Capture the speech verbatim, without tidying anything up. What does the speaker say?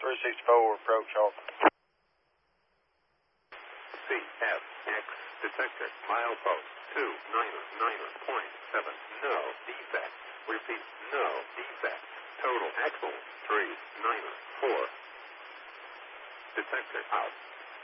three sixty-four, approach off. C F X detector, milepost two niner niner point seven, no defect. Repeat, no defect. Total axle three niner four. Detector out.